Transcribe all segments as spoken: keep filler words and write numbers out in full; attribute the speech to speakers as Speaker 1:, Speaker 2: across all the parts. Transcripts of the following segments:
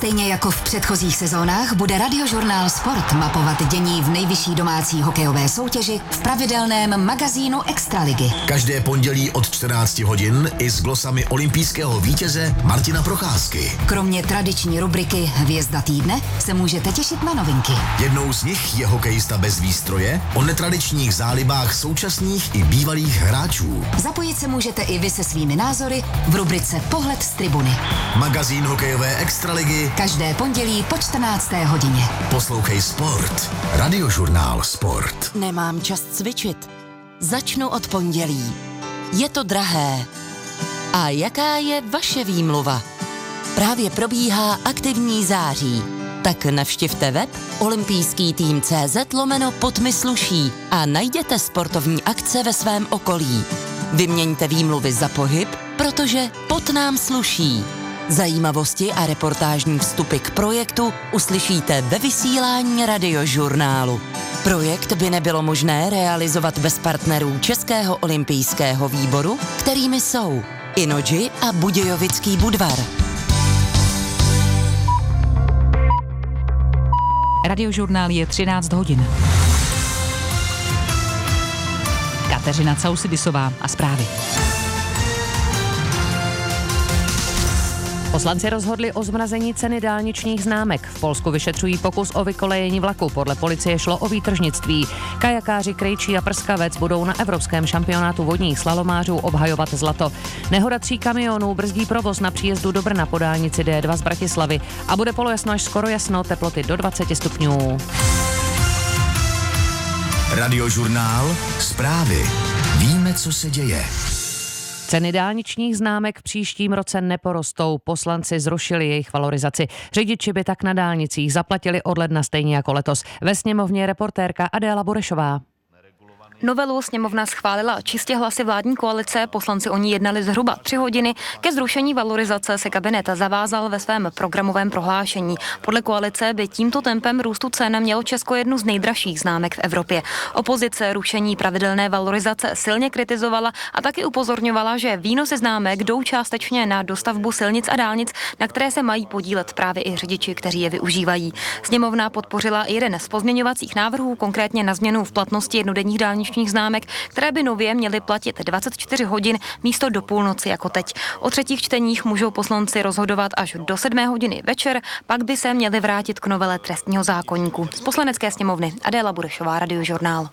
Speaker 1: Stejně jako v předchozích sezónách bude Radiožurnál Sport mapovat dění v nejvyšší domácí hokejové soutěži v pravidelném magazínu Extraligy.
Speaker 2: Každé pondělí od čtrnácti hodin i s glosami olympijského vítěze Martina Procházky.
Speaker 1: Kromě tradiční rubriky Hvězda týdne se můžete těšit na novinky.
Speaker 2: Jednou z nich je hokejista bez výstroje o netradičních zálibách současných i bývalých hráčů.
Speaker 1: Zapojit se můžete i vy se svými názory v rubrice Pohled z tribuny.
Speaker 2: Magazín hokejové Extraligy
Speaker 1: každé pondělí po čtrnácté hodině.
Speaker 2: Poslouchej Sport. Radiožurnál Sport.
Speaker 3: Nemám čas cvičit. Začnu od pondělí. Je to drahé. A jaká je vaše výmluva? Právě probíhá aktivní září. Tak navštivte web olympijský tým tečka cé zet lomeno podmysluší a najděte sportovní akce ve svém okolí. Vyměňte výmluvy za pohyb, protože pot nám sluší. Zajímavosti a reportážní vstupy k projektu uslyšíte ve vysílání Radiožurnálu. Projekt by nebylo možné realizovat bez partnerů Českého olympijského výboru, kterými jsou Innogy a Budějovický Budvar.
Speaker 4: Radiožurnál je třináct hodin. Kateřina Causidisová a zprávy. Poslanci rozhodli o zmrazení ceny dálničních známek. V Polsku vyšetřují pokus o vykolejení vlaku. Podle policie šlo o výtržnictví. Kajakáři Krejčí a Prskavec budou na evropském šampionátu vodních slalomářů obhajovat zlato. Nehoda tří kamionů brzdí provoz na příjezdu do Brna po dálnici dé dva z Bratislavy a bude polojasno až skoro jasno, teploty do dvacet stupňů.
Speaker 2: Radiožurnál Zprávy. Víme, co se děje.
Speaker 4: Ceny dálničních známek v příštím roce neporostou. Poslanci zrušili jejich valorizaci. Řidiči by tak na dálnicích zaplatili od ledna stejně jako letos. Ve sněmovně reportérka Adéla Burešová.
Speaker 5: Novelu sněmovna schválila čistě hlasy vládní koalice, poslanci o ní jednali zhruba tři hodiny. Ke zrušení valorizace se kabinet zavázal ve svém programovém prohlášení. Podle koalice by tímto tempem růstu cen mělo Česko jednu z nejdražších známek v Evropě. Opozice rušení pravidelné valorizace silně kritizovala a taky upozorňovala, že výnosy známek jdou částečně na dostavbu silnic a dálnic, na které se mají podílet právě i řidiči, kteří je využívají. Sněmovna podpořila jeden z pozměňovacích návrhů, konkrétně na změnu v platnosti jednodenních dálničních známek, které by nově měly platit dvacet čtyři hodin místo do půlnoci jako teď. O třetích čteních můžou poslanci rozhodovat až do sedmé hodiny večer, pak by se měli vrátit k novele trestního zákoníku. Z Poslanecké sněmovny Adéla Burešová, Radiožurnál.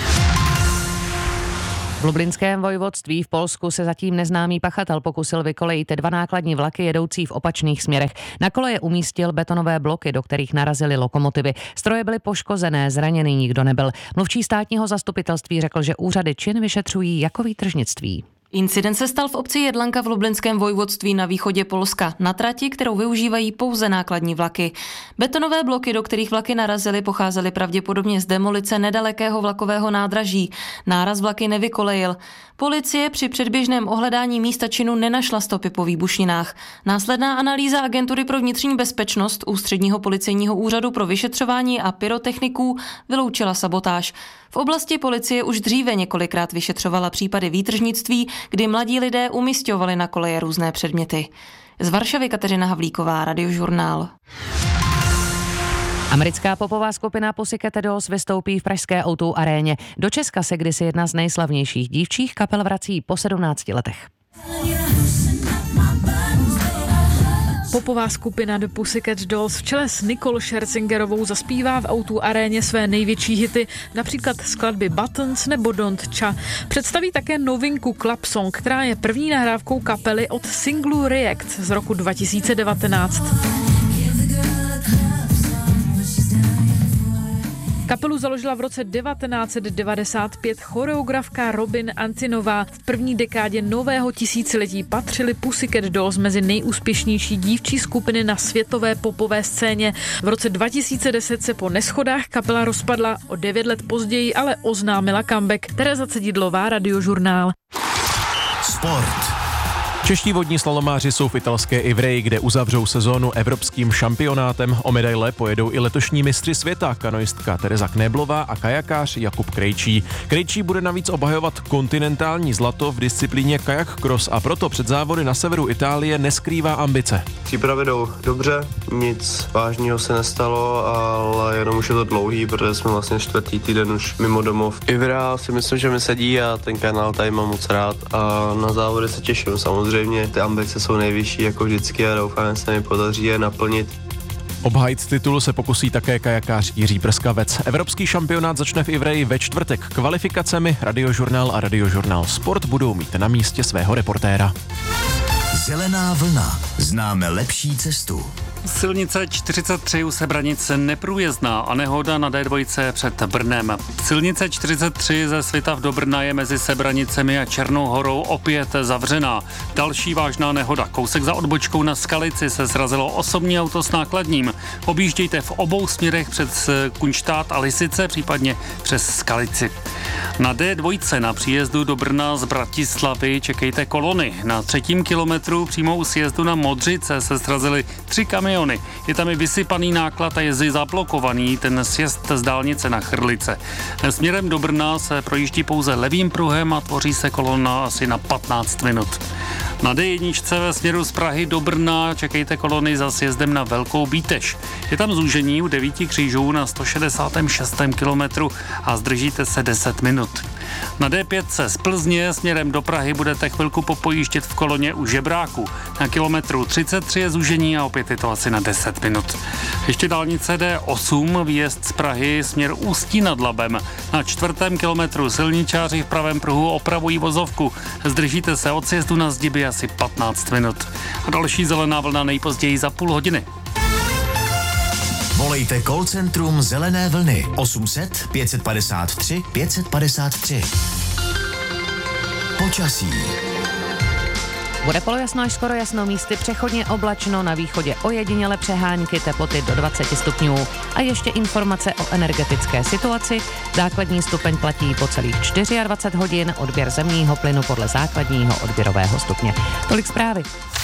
Speaker 4: V Lublinském vojvodství v Polsku se zatím neznámý pachatel pokusil vykolejit dva nákladní vlaky jedoucí v opačných směrech. Na koleje umístil betonové bloky, do kterých narazily lokomotivy. Stroje byly poškozené, zraněný nikdo nebyl. Mluvčí státního zastupitelství řekl, že úřady čin vyšetřují jako výtržnictví.
Speaker 6: Incident se stal v obci Jedlanka v Lublinském vojvodství na východě Polska, na trati, kterou využívají pouze nákladní vlaky. Betonové bloky, do kterých vlaky narazily, pocházely pravděpodobně z demolice nedalekého vlakového nádraží. Náraz vlaky nevykolejil. Policie při předběžném ohledání místa činu nenašla stopy po výbušninách. Následná analýza Agentury pro vnitřní bezpečnost Ústředního policejního úřadu pro vyšetřování a pyrotechniků vyloučila sabotáž. V oblasti policie už dříve několikrát vyšetřovala případy výtržnictví, kdy mladí lidé umisťovali na koleje různé předměty. Z Varšavy Kateřina Havlíková, Radiožurnál.
Speaker 4: Americká popová skupina Pussycat Dolls vystoupí v pražské ó dvě aréně. Do Česka se kdysi jedna z nejslavnějších dívčích kapel vrací po sedmnácti letech.
Speaker 7: Popová skupina The Pussycat Dolls v čele s Nicole Scherzingerovou zaspívá v ó dvě aréně své největší hity, například skladby Buttons nebo Don't Cha. Představí také novinku Club Song, která je první nahrávkou kapely od singlu React z roku dva tisíce devatenáct. Kapelu založila v roce devatenáct set devadesát pět choreografka Robin Antinová. V první dekádě nového tisíciletí patřily Pussycat Dolls mezi nejúspěšnější dívčí skupiny na světové popové scéně. V roce dva tisíce deset se po neschodách kapela rozpadla, o devět let později ale oznámila comeback. Tereza Cedidlová, Radiožurnál.
Speaker 2: Sport.
Speaker 8: Čeští vodní slalomáři jsou v italské Ivreji, kde uzavřou sezónu evropským šampionátem. O medaile pojedou i letošní mistři světa, kanoistka Tereza Knéblová a kajakář Jakub Krejčí. Krejčí bude navíc obhajovat kontinentální zlato v disciplíně kajak cross a proto před závody na severu Itálie neskrývá ambice.
Speaker 9: Přípravy jdou dobře, nic vážného se nestalo, ale jenom už je to dlouhý, protože jsme vlastně čtvrtý týden už mimo domov. Ivrea si myslím, že mi sedí a ten kanál tady mám moc rád a na závody se těším samozřejmě. Ty ambice jsou nejvyšší jako vždycky a doufám, že se mi podaří je naplnit.
Speaker 8: Obhájit titulu se pokusí také kajakář Jiří Prskavec. Evropský šampionát začne v Ivreji ve čtvrtek. Kvalifikace Radiožurnál a Radiožurnál Sport budou mít na místě svého reportéra.
Speaker 2: Zelená vlna. Známe lepší cestu.
Speaker 10: Silnice čtyřicet tři u Sebranic neprůjezdná a nehoda na dé dva před Brnem. Silnice čtyřicet tři ze Svitav do Brna je mezi Sebranicemi a Černou Horou opět zavřená. Další vážná nehoda. Kousek za odbočkou na Skalici se srazilo osobní auto s nákladním. Objíždějte v obou směrech přes Kunštát a Lisice, případně přes Skalici. Na dé dva na příjezdu do Brna z Bratislavy čekejte kolony. Na třetím kilometru přímo u sjezdu na Modřice se srazily tři kamiony. Je tam i vysypaný náklad a je zablokovaný ten sjezd z dálnice na Chrlice. Směrem do Brna se projíždí pouze levým pruhem a tvoří se kolona asi na patnáct minut. Na dé jedna ve směru z Prahy do Brna čekejte kolony za sjezdem na Velkou Bíteš. Je tam zúžení u devíti křížů na sto šedesát šest kilometru a zdržíte se deset minut. Na dé pět z Plzně směrem do Prahy budete chvilku popojíždět v koloně u Žebráku. Na kilometru třicet tři je zúžení a opět je to asi na deset minut. Ještě dálnice dé osm, výjezd z Prahy směr Ústí nad Labem. Na čtvrtém kilometru silničáři v pravém pruhu opravují vozovku. Zdržíte se od sjezdu na Zdiby asi patnáct minut. A další zelená vlna nejpozději za půl hodiny.
Speaker 2: Volejte call centrum Zelené vlny osm set pět padesát tři pět padesát tři. Počasí.
Speaker 4: Bude polojasno až skoro jasno, místy přechodně oblačno, na východě ojediněle přehánky, teploty do dvacet stupňů. A ještě informace o energetické situaci. Základní stupeň platí po celých dvacet čtyři hodin, odběr zemního plynu podle základního odběrového stupně. Tolik zprávy.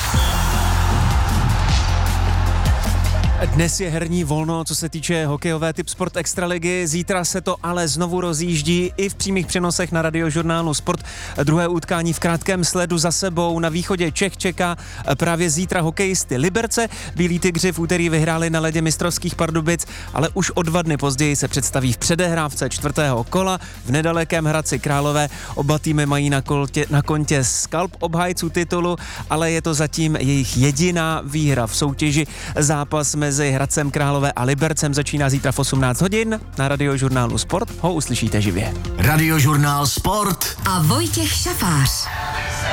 Speaker 11: Dnes je herní volno, co se týče hokejové Tip Sport Extraligy. Zítra se to ale znovu rozjíždí i v přímých přenosech na Radiožurnálu Sport. Druhé utkání v krátkém sledu za sebou. Na východě Čech čeká právě zítra hokejisty Liberce. Bílí tygři v úterý vyhráli na ledě mistrovských Pardubic, ale už o dva dny později se představí v předehrávce čtvrtého kola v nedalekém Hradci Králové. Oba týmy mají na, koltě, na kontě skalp obhájců titulu, ale je to zatím jejich jediná výhra v soutěži. Zápas mezi Hradcem Králové a Libercem začíná zítra v osmnáct hodin. Na Radiožurnálu Sport ho uslyšíte živě.
Speaker 2: Radiožurnál Sport
Speaker 1: a Vojtěch Šafář.